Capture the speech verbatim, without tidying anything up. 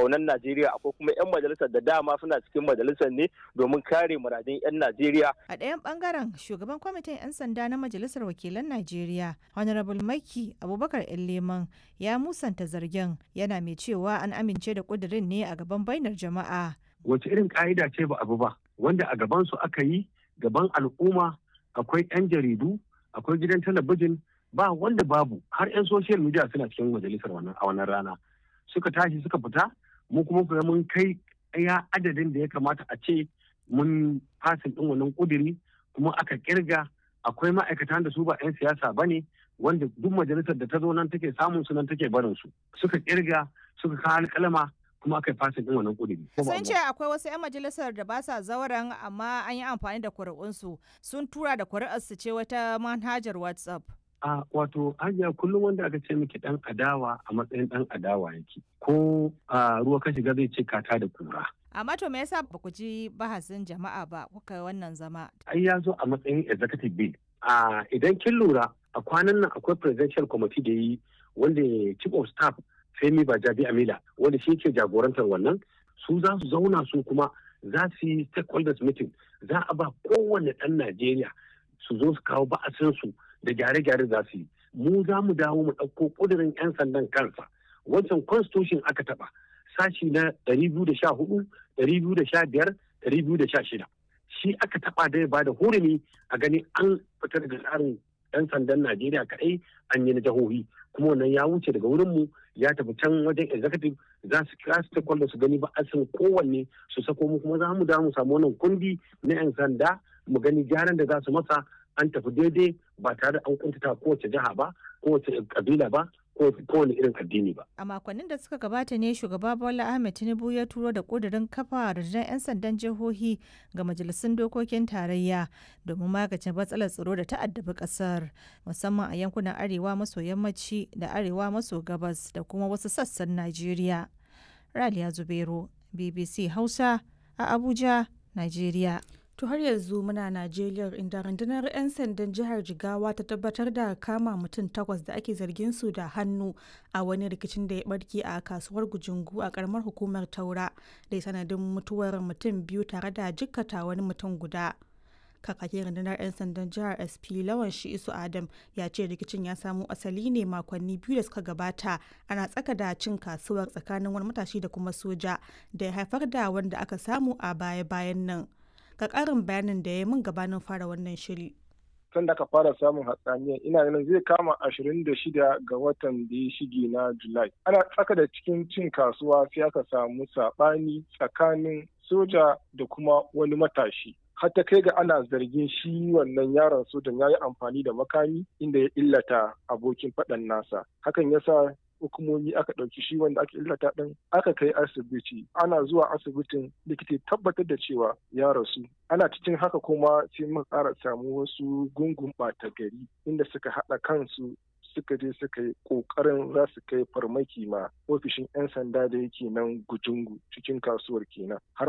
ƙaunar Najeriya, akwai kuma 'yan majalisar da dama suna cikin majalisar ne domin kare muradun 'yan Najeriya. A ɗayan ɓangaren shugaban kwamitin 'yan sanda na Majalisar Wakilan Najeriya, Honorable Maiki Abubakar Leman ya musanta zargin, yana mai cewa an amince da ƙudurin ne a gaban bainar jama'a. Wace irin ƙa'ida ce ba abu ba, wanda a gaban su aka yi, gaban al'umma, akwai 'yan jaridu, akwai gidan talabijin, ba wanda babu, har 'yan social media suna cikin majalisar wannan a wannan rana. Suka tashi suka fita, mu kuma kuma mun kai ya adadin da ya kamata a ce mun fasin ɗin wannan ƙuduri, kuma aka kirga. Akwai ma'aikatan da su ba 'yan siyasa ba ne, wanda duk majalisar da ta zo nan take samun su nan take barin su. Suka kirga, suka kawo alƙalama, kuma aka yi fasin ɗin wannan ƙuduri. Sun ce akwai wasu 'yan majalisar da ba sa zauren amma an yi amfani da kuri'unsu, sun tura da kuri'arsu ce wata manhajar WhatsApp. A wato hajiya kullum wanda aka ce miki ɗan adawa a matsayin ɗan adawa yake, ko a ruwa ka shiga zai ce kata da kura. Amma to me yasa ba ku ji bahasin jama'a ba kuka wannan zama? Ai ya zo a matsayin executive bill. A idan kin lura a kwanan nan akwai presidential committee da yi wanda chief of staff Femi Bajabi Amila wanda shi ke jagorantar wannan, su za su zauna su kuma za su yi stakeholders meeting, za a ba kowane ɗan Najeriya su zo su kawo ba'asin su da gyare-gyare za su yi. Mu za mu dawo mu ɗauko ƙudurin 'yan sandan kansa. Wancan constitution aka taɓa sashi na ɗari biyu da sha hudu, ɗari biyu da sha biyar, ɗari biyu da sha shida. Shi aka taɓa da ya ba da hurumi a gani an fitar da tsarin 'yan sandan Najeriya kaɗai an yi na jihohi. Kuma wannan ya wuce daga wurinmu ya tafi can wajen executive, za su kira stakeholders su gani ba a san kowanne su sako mu, kuma za mu dawo mu samu wannan kundi na 'yan sanda mu gani gyaran da za su masa an tafi daidai ba tare da an kuntata kowace jiha ba, kowace kabila ba, ko kowane irin addini ba. A makonnin da suka gabata ne shugaba Bola Ahmed Tinubu ya turo da kudirin kafa rundunar 'yan sandan jihohi ga majalisun dokokin tarayya domin magance matsalar tsaro da ta addabi kasar, musamman a yankunan arewa maso yammaci da arewa maso gabas da kuma wasu sassan Najeriya. Raliya Zubairu, B B C Hausa a Abuja, Najeriya. To har yanzu muna Najeriya, inda rundunar 'yan sandan jihar Jigawa ta tabbatar da kama mutum takwas da ake zargin su da hannu a wani rikicin da ya barke a kasuwar Gujungu a karamar hukumar Taura da sanadin mutuwar mutum biyu tare da jikkata wani mutum guda. Kakakin rundunar 'yan sandan jihar S P Lawan Shi'isu Adam ya ce rikicin ya samo asali ne makonni biyu da suka gabata ana tsaka da cin kasuwar tsakanin wani matashi da kuma soja da ya haifar da wanda aka samu a baya-bayan nan. Ga ƙarin bayanin da ya mun gabanin fara wannan shiri. Tun da aka fara samun hatsaniyar ina ganin zai kama ashirin da shida ga watan da ya shige na Julai. Ana tsaka da cikin cin kasuwa sai aka samu saɓani tsakanin soja da kuma wani matashi. Har ta kai ga ana zargin shi wannan yaron sojan ya yi amfani da makami inda ya illata abokin faɗan nasa. Hakan ya sa hukumomi aka ɗauki shi wanda aka illata ɗin aka kai asibiti. Ana zuwa asibitin likita tabbatar da cewa ya rasu. Ana cikin haka kuma sai muka ƙara samu wasu gungun ɓata gari inda suka haɗa kansu suka je suka yi ƙoƙarin za su kai farmaki ma ofishin 'yan sanda da yake nan Gujungu cikin kasuwar kenan. Har